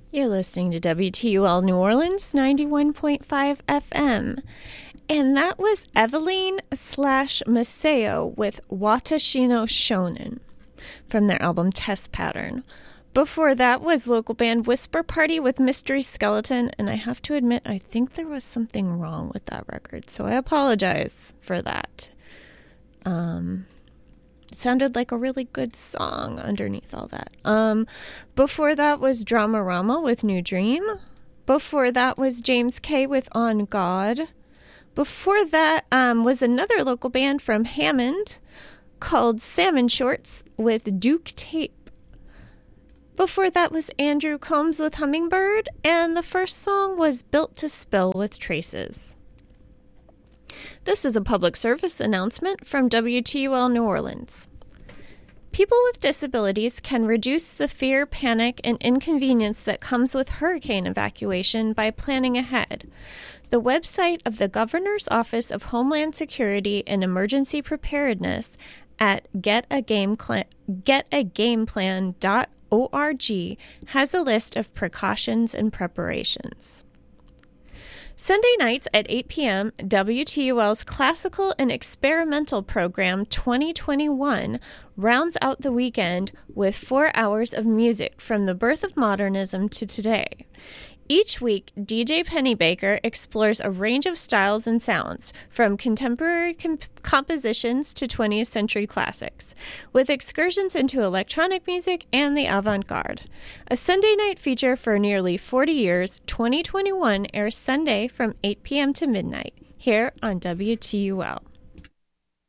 You're listening to WTUL New Orleans 91.5 FM. And that was Eveline / Maseo with Watashi no Shonen from their album Test Pattern. Before that was local band Whisper Party with Mystery Skeleton, and I have to admit, I think there was something wrong with that record, so I apologize for that. It sounded like a really good song underneath all that. Before that was Dramarama with New Dream. Before that was James K with On God. Before that was another local band from Hammond called Salmon Shorts with Duke Tape. Before that was Andrew Combs with Hummingbird, and the first song was Built to Spill with Traces. This is a public service announcement from WTUL New Orleans. People with disabilities can reduce the fear, panic, and inconvenience that comes with hurricane evacuation by planning ahead. The website of the Governor's Office of Homeland Security and Emergency Preparedness at getagameplan.org has a list of precautions and preparations. Sunday nights at 8 p.m., WTUL's Classical and Experimental Program 2021 rounds out the weekend with 4 hours of music from the birth of modernism to today. Each week, DJ Pennybaker explores a range of styles and sounds, from contemporary compositions to 20th century classics, with excursions into electronic music and the avant-garde. A Sunday night feature for nearly 40 years, 2021 airs Sunday from 8 p.m. to midnight, here on WTUL.